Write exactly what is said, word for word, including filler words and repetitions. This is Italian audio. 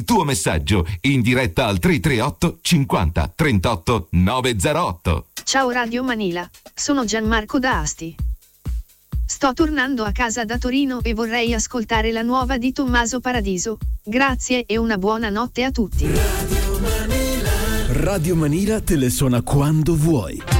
tuo messaggio in diretta al tre tre otto cinquanta trentotto novecentotto. Ciao Radio Manila, sono Gianmarco da Asti. Sto tornando a casa da Torino e vorrei ascoltare la nuova di Tommaso Paradiso. Grazie e una buona notte a tutti. Radio Manila te le suona quando vuoi.